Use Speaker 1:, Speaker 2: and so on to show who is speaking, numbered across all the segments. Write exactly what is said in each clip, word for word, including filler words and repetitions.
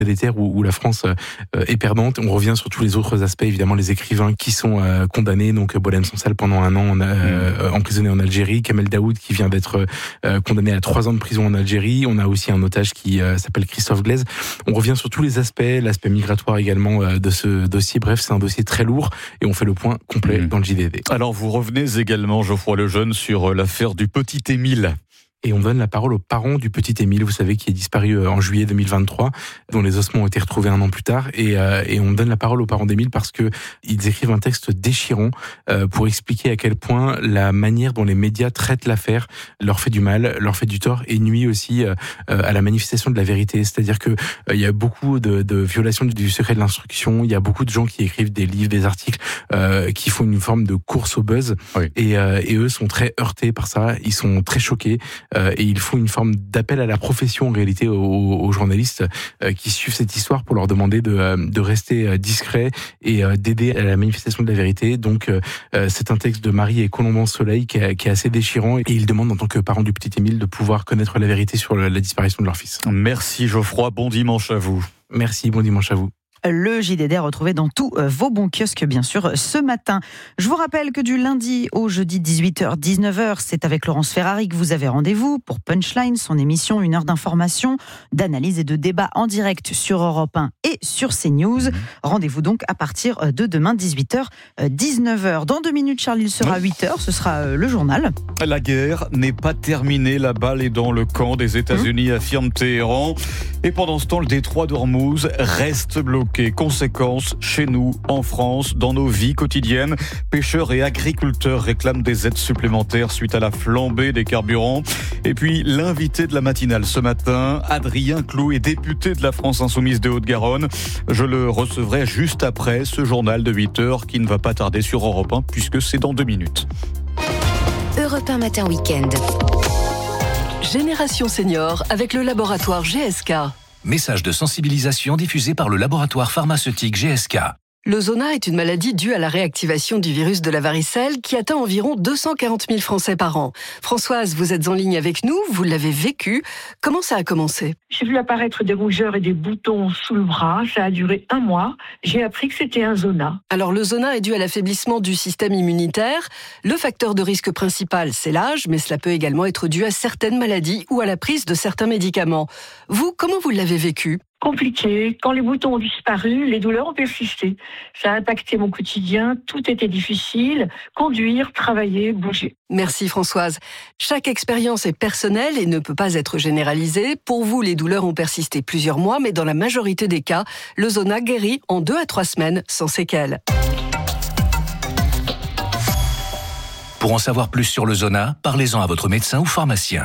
Speaker 1: des terres où, où la France euh, est perdante. On revient sur tous les autres aspects, évidemment les écrivains qui sont euh, condamnés, donc Boualem Sansal pendant un an on a, euh, mmh. emprisonné en Algérie, Kamel Daoud qui vient d'être euh, condamné à trois ans de prison en Algérie. On a aussi un otage qui euh, s'appelle Christophe Glaise. On revient sur tous les aspects, l'aspect migratoire également euh, de ce dossier. Bref, c'est un dossier très lourd et on fait le point complet mmh. dans le J D D.
Speaker 2: Alors vous revenez également, Geoffroy Lejeune, sur l'affaire du petit Émile.
Speaker 1: Et on donne la parole aux parents du petit Émile, vous savez, qui est disparu en juillet deux mille vingt-trois, dont les ossements ont été retrouvés un an plus tard. Et, euh, et on donne la parole aux parents d'Émile parce que ils écrivent un texte déchirant euh, pour expliquer à quel point la manière dont les médias traitent l'affaire leur fait du mal, leur fait du tort et nuit aussi euh, à la manifestation de la vérité. C'est-à-dire que euh, il y a beaucoup de, de violations du secret de l'instruction. Il y a beaucoup de gens qui écrivent des livres, des articles, euh, qui font une forme de course au buzz. Oui. Et, euh, et eux sont très heurtés par ça. Ils sont très choqués. Euh, et il faut une forme d'appel à la profession en réalité aux, aux journalistes euh, qui suivent cette histoire pour leur demander de, euh, de rester discrets et euh, d'aider à la manifestation de la vérité. Donc euh, c'est un texte de Marie et Colomban Soleil qui est, qui est assez déchirant et ils demandent en tant que parents du petit Émile de pouvoir connaître la vérité sur la, la disparition de leur fils.
Speaker 2: Merci Geoffroy, bon dimanche à vous.
Speaker 1: Merci, bon dimanche à vous.
Speaker 3: Le J D D retrouvé dans tous vos bons kiosques, bien sûr, ce matin. Je vous rappelle que du lundi au jeudi dix-huit heures dix-neuf heures, c'est avec Laurence Ferrari que vous avez rendez-vous pour Punchline, son émission, une heure d'information, d'analyse et de débat en direct sur Europe un et sur CNews. Mmh. Rendez-vous donc à partir de demain, dix-huit heures dix-neuf heures. Dans deux minutes, Charles, il sera huit heures, ce sera le journal.
Speaker 2: La guerre n'est pas terminée, la balle est dans le camp des États-Unis, mmh. affirme Téhéran. Et pendant ce temps, le détroit d'Ormuz reste bloqué. Conséquence, chez nous, en France, dans nos vies quotidiennes, pêcheurs et agriculteurs réclament des aides supplémentaires suite à la flambée des carburants. Et puis, l'invité de la matinale ce matin, Adrien Clou, est député de la France Insoumise de Haute-Garonne. Je le recevrai juste après ce journal de huit heures qui ne va pas tarder sur Europe un puisque c'est dans deux minutes.
Speaker 4: Europe un matin week-end.
Speaker 5: Génération Senior avec le laboratoire G S K.
Speaker 6: Message de sensibilisation diffusé par le laboratoire pharmaceutique G S K.
Speaker 5: Le zona est une maladie due à la réactivation du virus de la varicelle qui atteint environ deux cent quarante mille Français par an. Françoise, vous êtes en ligne avec nous, vous l'avez vécu. Comment ça a commencé ?
Speaker 7: J'ai vu apparaître des rougeurs et des boutons sous le bras. Ça a duré un mois. J'ai appris que c'était un zona.
Speaker 5: Alors le zona est dû à l'affaiblissement du système immunitaire. Le facteur de risque principal, c'est l'âge, mais cela peut également être dû à certaines maladies ou à la prise de certains médicaments. Vous, comment vous l'avez vécu ?
Speaker 7: Compliqué. Quand les boutons ont disparu, les douleurs ont persisté. Ça a impacté mon quotidien, tout était difficile. Conduire, travailler, bouger.
Speaker 5: Merci Françoise. Chaque expérience est personnelle et ne peut pas être généralisée. Pour vous, les douleurs ont persisté plusieurs mois, mais dans la majorité des cas, le zona guérit en deux à trois semaines sans séquelles.
Speaker 6: Pour en savoir plus sur le zona, parlez-en à votre médecin ou pharmacien.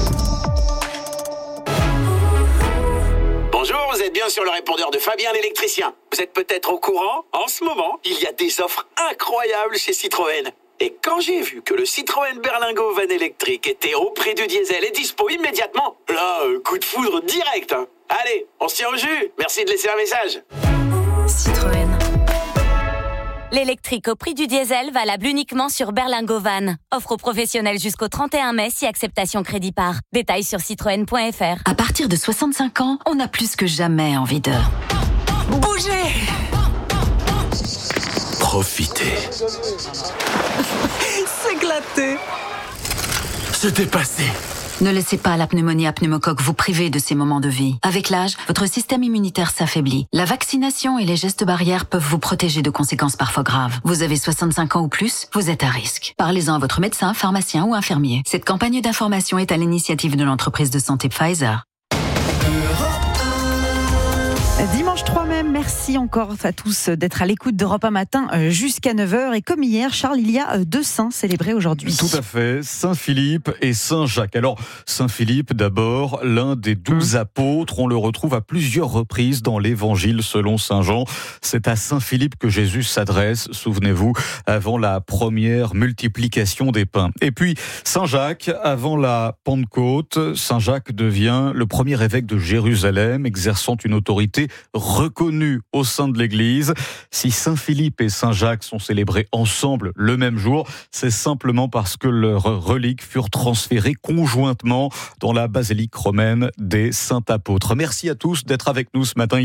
Speaker 8: Vous êtes bien sur le répondeur de Fabien l'électricien. Vous êtes peut-être au courant, en ce moment, il y a des offres incroyables chez Citroën. Et quand j'ai vu que le Citroën Berlingo Van électrique était au prix du diesel et dispo immédiatement, là, coup de foudre direct. Hein. Allez, on se tient au jus. Merci de laisser un message.
Speaker 4: Citroën. L'électrique au prix du diesel valable uniquement sur Berlingo Van. Offre aux professionnels jusqu'au trente et un mai si acceptation crédit par. Détails sur citroën point f r.
Speaker 9: À partir de soixante-cinq ans, on a plus que jamais envie de bouger.
Speaker 10: Profiter.
Speaker 9: S'éclater.
Speaker 10: Se dépasser.
Speaker 9: Ne laissez pas la pneumonie à pneumocoque vous priver de ces moments de vie. Avec l'âge, votre système immunitaire s'affaiblit. La vaccination et les gestes barrières peuvent vous protéger de conséquences parfois graves. Vous avez soixante-cinq ans ou plus, vous êtes à risque. Parlez-en à votre médecin, pharmacien ou infirmier. Cette campagne d'information est à l'initiative de l'entreprise de santé Pfizer.
Speaker 3: Dimanche trois mai, merci encore à tous d'être à l'écoute d'Europe un matin jusqu'à neuf heures. Et comme hier, Charles, il y a deux saints célébrés aujourd'hui.
Speaker 2: Tout à fait, Saint-Philippe et Saint-Jacques. Alors, Saint-Philippe d'abord, l'un des douze mmh. apôtres. On le retrouve à plusieurs reprises dans l'Évangile selon Saint Jean. C'est à Saint-Philippe que Jésus s'adresse, souvenez-vous, avant la première multiplication des pains. Et puis, Saint-Jacques, avant la Pentecôte, Saint-Jacques devient le premier évêque de Jérusalem, exerçant une autorité reconnus au sein de l'Église. Si Saint-Philippe et Saint-Jacques sont célébrés ensemble le même jour, c'est simplement parce que leurs reliques furent transférées conjointement dans la basilique romaine des Saints Apôtres. Merci à tous d'être avec nous ce matin.